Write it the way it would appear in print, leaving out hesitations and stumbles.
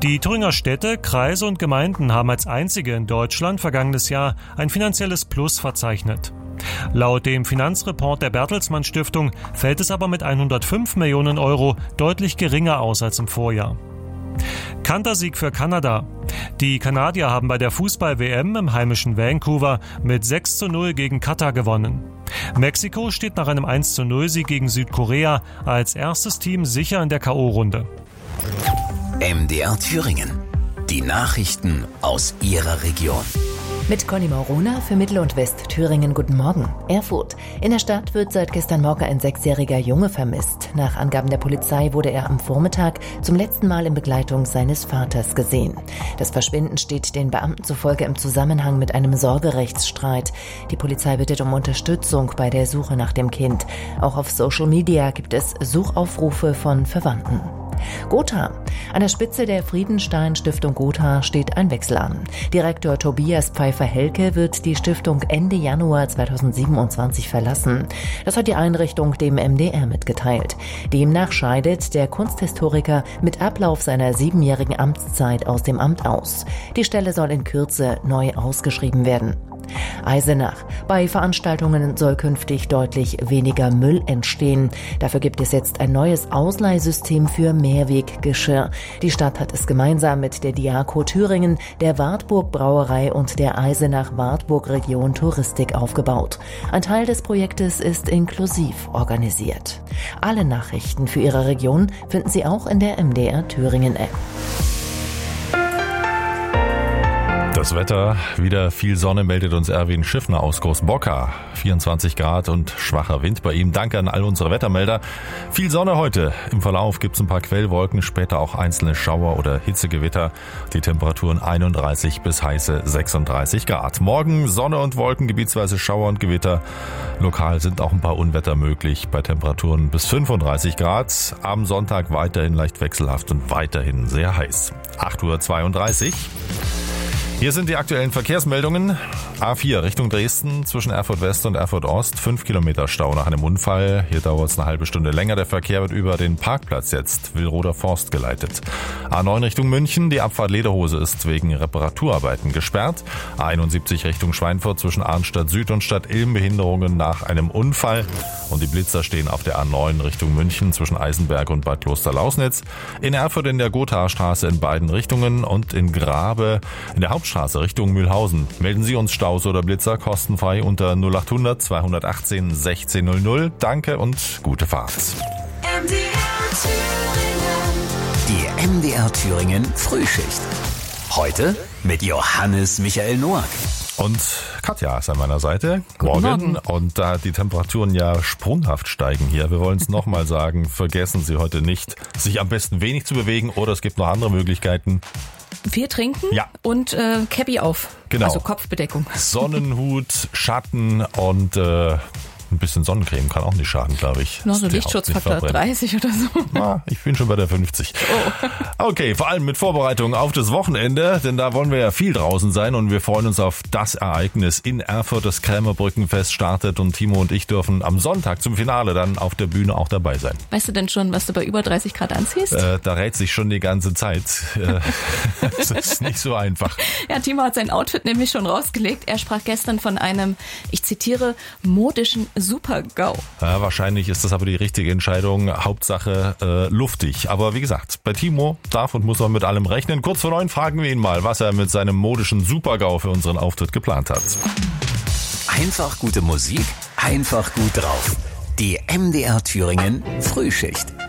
Die Thüringer Städte, Kreise und Gemeinden haben als einzige in Deutschland vergangenes Jahr ein finanzielles Plus verzeichnet. Laut dem Finanzreport der Bertelsmann Stiftung fällt es aber mit 105 Millionen Euro deutlich geringer aus als im Vorjahr. Kantersieg für Kanada. Die Kanadier haben bei der Fußball-WM im heimischen Vancouver mit 6:0 gegen Katar gewonnen. Mexiko steht nach einem 1:0-Sieg gegen Südkorea als erstes Team sicher in der K.O.-Runde. MDR Thüringen. Die Nachrichten aus Ihrer Region. Mit Conny Maurona für Mittel- und Westthüringen. Guten Morgen. Erfurt. In der Stadt wird seit gestern Morgen ein 6-jähriger Junge vermisst. Nach Angaben der Polizei wurde er am Vormittag zum letzten Mal in Begleitung seines Vaters gesehen. Das Verschwinden steht den Beamten zufolge im Zusammenhang mit einem Sorgerechtsstreit. Die Polizei bittet um Unterstützung bei der Suche nach dem Kind. Auch auf Social Media gibt es Suchaufrufe von Verwandten. Gotha. An der Spitze der Friedenstein-Stiftung Gotha steht ein Wechsel an. Direktor Tobias Pfeiffer-Helke wird die Stiftung Ende Januar 2027 verlassen. Das hat die Einrichtung dem MDR mitgeteilt. Demnach scheidet der Kunsthistoriker mit Ablauf seiner 7-jährigen Amtszeit aus dem Amt aus. Die Stelle soll in Kürze neu ausgeschrieben werden. Eisenach. Bei Veranstaltungen soll künftig deutlich weniger Müll entstehen. Dafür gibt es jetzt ein neues Ausleihsystem für Mehrweggeschirr. Die Stadt hat es gemeinsam mit der Diaco Thüringen, der Wartburg Brauerei und der Eisenach-Wartburg Region Touristik aufgebaut. Ein Teil des Projektes ist inklusiv organisiert. Alle Nachrichten für Ihre Region finden Sie auch in der MDR Thüringen App. Das Wetter, wieder viel Sonne, meldet uns Erwin Schiffner aus Großbocker. 24 Grad und schwacher Wind bei ihm. Danke an all unsere Wettermelder. Viel Sonne heute. Im Verlauf gibt es ein paar Quellwolken, später auch einzelne Schauer oder Hitzegewitter. Die Temperaturen 31 bis heiße 36 Grad. Morgen Sonne und Wolken, gebietsweise Schauer und Gewitter. Lokal sind auch ein paar Unwetter möglich bei Temperaturen bis 35 Grad. Am Sonntag weiterhin leicht wechselhaft und weiterhin sehr heiß. 8:32 Uhr. Hier sind die aktuellen Verkehrsmeldungen. A4 Richtung Dresden zwischen Erfurt West und Erfurt Ost. 5 Kilometer Stau nach einem Unfall. Hier dauert es eine halbe Stunde länger. Der Verkehr wird über den Parkplatz jetzt Willroder Forst geleitet. A9 Richtung München. Die Abfahrt Lederhose ist wegen Reparaturarbeiten gesperrt. A71 Richtung Schweinfurt zwischen Arnstadt Süd und Stadt Ilm. Behinderungen nach einem Unfall. Und die Blitzer stehen auf der A9 Richtung München zwischen Eisenberg und Bad Kloster-Lausnitz. In Erfurt in der Gothaer-Straße in beiden Richtungen und in Grabe in der Hauptstraße Richtung Mühlhausen. Melden Sie uns Staus oder Blitzer kostenfrei unter 0800 218 1600. Danke und gute Fahrt. Die MDR Thüringen Frühschicht. Heute mit Johannes Michael Noack. Und Katja ist an meiner Seite. Guten Morgen. Und da die Temperaturen ja sprunghaft steigen hier. Wir wollen es nochmal sagen, vergessen Sie heute nicht, sich am besten wenig zu bewegen oder es gibt noch andere Möglichkeiten. Viel trinken Ja. und Cappy auf, Genau. Also Kopfbedeckung. Sonnenhut, Schatten und ein bisschen Sonnencreme kann auch nicht schaden, glaube ich. Noch so Die Haut Lichtschutzfaktor nicht verbrennt. 30 oder so. Ich bin schon bei der 50. Okay, vor allem mit Vorbereitung auf das Wochenende, denn da wollen wir ja viel draußen sein und wir freuen uns auf das Ereignis in Erfurt. Das Krämerbrückenfest startet und Timo und ich dürfen am Sonntag zum Finale dann auf der Bühne auch dabei sein. Weißt du denn schon, was du bei über 30 Grad anziehst? Da rät sich schon die ganze Zeit. Das ist nicht so einfach. Ja, Timo hat sein Outfit nämlich schon rausgelegt. Er sprach gestern von einem, ich zitiere, modischen Super-GAU. Ja, wahrscheinlich ist das aber die richtige Entscheidung. Hauptsache luftig. Aber wie gesagt, bei Timo darf und muss man mit allem rechnen. Kurz vor 9 fragen wir ihn mal, was er mit seinem modischen Super-GAU für unseren Auftritt geplant hat. Einfach gute Musik, einfach gut drauf. Die MDR Thüringen Frühschicht.